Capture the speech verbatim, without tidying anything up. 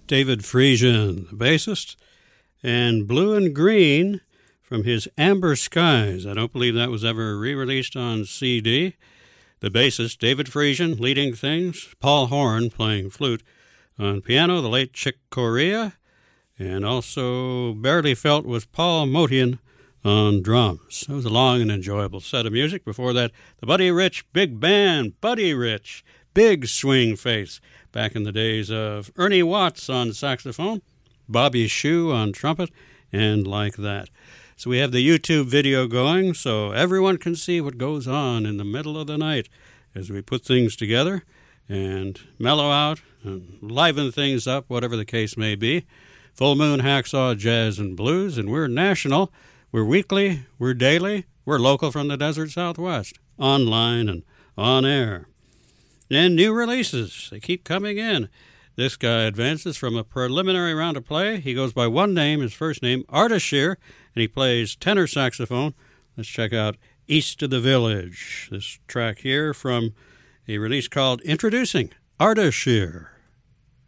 David Friesen, the bassist, and Blue and Green from his Amber Skies. I don't believe that was ever re-released on C D. The bassist, David Friesen, leading things, Paul Horn playing flute. On piano, the late Chick Corea, and also barely felt was Paul Motian on drums. It was a long and enjoyable set of music. Before that, the Buddy Rich Big Band, Buddy Rich, big swing face, back in the days of Ernie Watts on saxophone, Bobby Shue on trumpet, and like that. So we have the YouTube video going so everyone can see what goes on in the middle of the night as we put things together and mellow out and liven things up, whatever the case may be. Full Moon Hacksaw Jazz and Blues, and we're national, we're weekly, we're daily, we're local from the desert Southwest, online and on air. And new releases, they keep coming in. This guy advances from a preliminary round of play. He goes by one name, his first name, Ardashir, and he plays tenor saxophone. Let's check out East of the Village. This track here from a release called Introducing Ardashir.